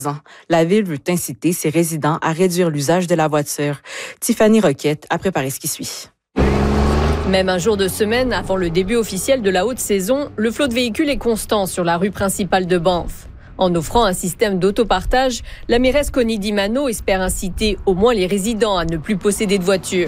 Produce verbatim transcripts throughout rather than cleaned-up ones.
La Ville veut inciter ses résidents à réduire l'usage de la voiture. Tiffany Roquette a préparé ce qui suit. Même un jour de semaine avant le début officiel de la haute saison, le flot de véhicules est constant sur la rue principale de Banff. En offrant un système d'autopartage, la mairesse Connie Dimano espère inciter au moins les résidents à ne plus posséder de voiture.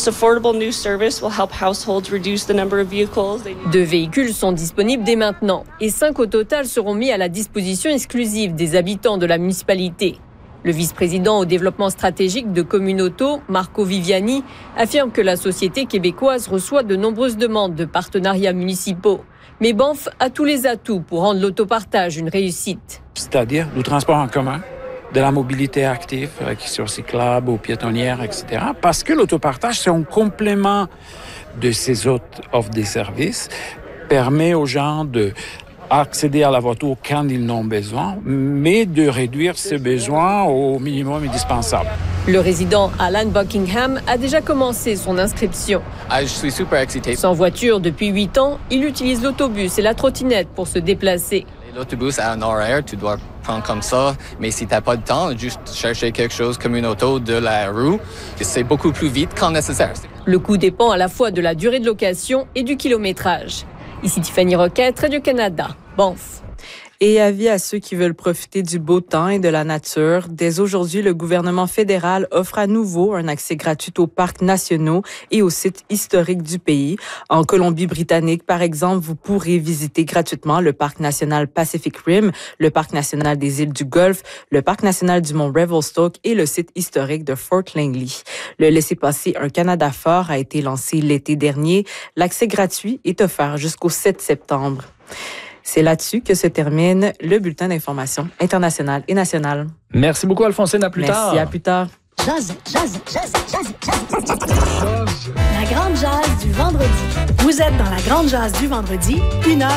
Deux véhicules sont disponibles dès maintenant et cinq au total seront mis à la disposition exclusive des habitants de la municipalité. Le vice-président au développement stratégique de Communauto, Marco Viviani, affirme que la société québécoise reçoit de nombreuses demandes de partenariats municipaux. Mais Banff a tous les atouts pour rendre l'autopartage une réussite. C'est-à-dire du transport en commun, de la mobilité active, sur cyclables ou piétonnières, et cetera. Parce que l'autopartage, c'est un complément de ces autres offres des services, permet aux gens de accéder à la voiture quand ils n'ont besoin, mais de réduire ce besoin au minimum indispensable. Le résident Alan Buckingham a déjà commencé son inscription. Ah, je suis super excité. Sans voiture depuis huit ans, il utilise l'autobus et la trottinette pour se déplacer. L'autobus a un horaire, tu dois prendre comme ça, mais si tu n'as pas de temps, juste chercher quelque chose comme une auto de la rue, c'est beaucoup plus vite quand nécessaire. Le coût dépend à la fois de la durée de location et du kilométrage. Ici Tiffany Roquette, Radio-Canada, Banff. Et avis à ceux qui veulent profiter du beau temps et de la nature. Dès aujourd'hui, le gouvernement fédéral offre à nouveau un accès gratuit aux parcs nationaux et aux sites historiques du pays. En Colombie-Britannique, par exemple, vous pourrez visiter gratuitement le parc national Pacific Rim, le parc national des îles du Golfe, le parc national du mont Revelstoke et le site historique de Fort Langley. Le laissez-passer Un Canada fort a été lancé l'été dernier. L'accès gratuit est offert jusqu'au sept septembre. C'est là-dessus que se termine le bulletin d'information internationale et nationale. Merci beaucoup, Alphonsine. À plus Merci, tard. Merci, à plus tard. Jazz, jazz, jazz, jazz, jazz. La grande jazz du vendredi. Vous êtes dans la grande jazz du vendredi, une heure